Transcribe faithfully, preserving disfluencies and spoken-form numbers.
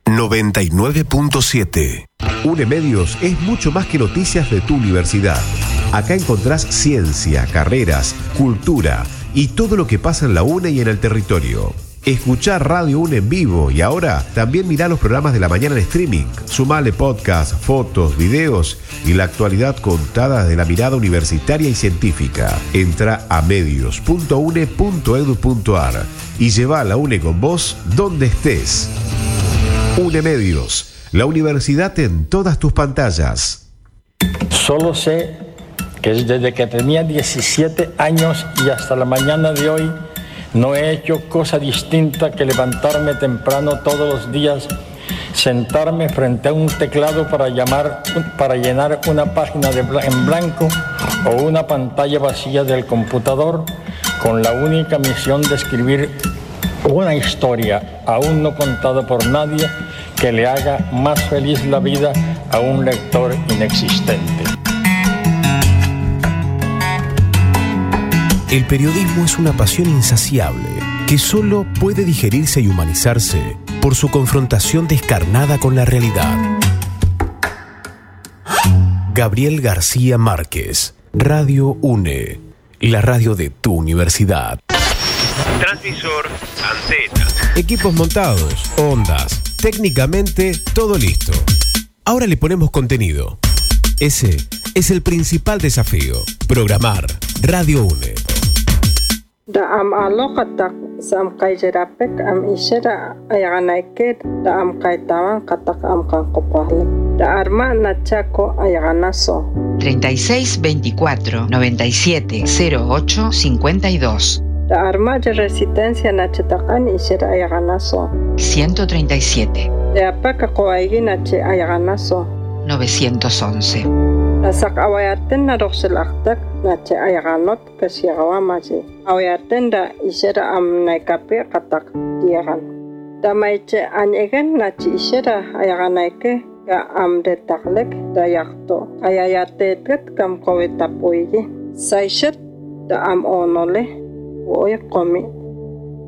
noventa y nueve punto siete. UNEMedios es mucho más que noticias de tu universidad. Acá encontrás ciencia, carreras, cultura y todo lo que pasa en la UNE y en el territorio. Escuchá Radio UNE en vivo y ahora también mirá los programas de la mañana en streaming. Sumale podcast, fotos, videos y la actualidad contada desde la mirada universitaria y científica. Entra a medios punto une punto edu punto ar y lleva a la UNE con vos donde estés. UNEMedios, la universidad en todas tus pantallas. Solo sé que desde que tenía diecisiete años y hasta la mañana de hoy no he hecho cosa distinta que levantarme temprano todos los días, sentarme frente a un teclado para, llamar, para llenar una página de bla- en blanco o una pantalla vacía del computador con la única misión de escribir una historia aún no contada por nadie que le haga más feliz la vida a un lector inexistente. El periodismo es una pasión insaciable que solo puede digerirse y humanizarse por su confrontación descarnada con la realidad. Gabriel García Márquez, Radio UNE, la radio de tu universidad. Transmisor, antena. Equipos montados, ondas, técnicamente todo listo. Ahora le ponemos contenido. Ese es el principal desafío, programar Radio UNE. Da am alokatak sam kaijerapek am ishera ayaganaike da am kaitawan katak am kankopahle da arma nachako ayaganaso treinta y seis veinticuatro noventa y siete cero ocho cincuenta y dos da arma de resistencia nachetakan ishera ayaganaso ciento treinta y siete de apaka koaigi nache ayaganaso novecientos once Nasak awayaten na roxelaktak nache ayaganot kasiagawamaji. Awayaten da isera am naikape katak diagan. Da maiche anyegen nache isera ayaganaike ga am detaklek da yakto. Ayayatetet kam kowetapuigi. Saishet da am onole woy komi